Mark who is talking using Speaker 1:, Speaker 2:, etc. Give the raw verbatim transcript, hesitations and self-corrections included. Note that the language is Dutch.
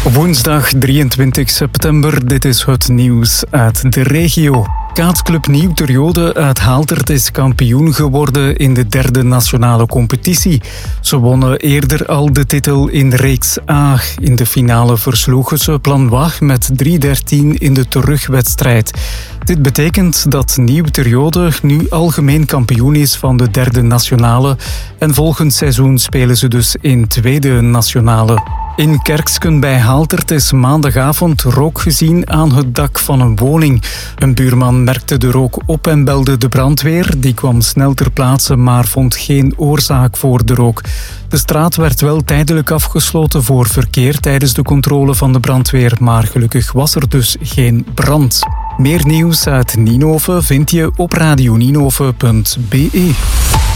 Speaker 1: Woensdag drieëntwintig september, dit is het nieuws uit de regio. Kaatclub Nieuw ter Jode uit Haaldert is kampioen geworden in de derde nationale competitie. Ze wonnen eerder al de titel in reeks A. In de finale versloegen ze Planwag met drie dertien in de terugwedstrijd. Dit betekent dat Nieuw ter Jode nu algemeen kampioen is van de derde nationale en volgend seizoen spelen ze dus in tweede nationale. In Kerksken bij Haaldert is maandagavond rook gezien aan het dak van een woning. Een buurman merkte de rook op en belde de brandweer. Die kwam snel ter plaatse, maar vond geen oorzaak voor de rook. De straat werd wel tijdelijk afgesloten voor verkeer tijdens de controle van de brandweer, maar gelukkig was er dus geen brand. Meer nieuws uit Ninove vind je op radio ninove punt be.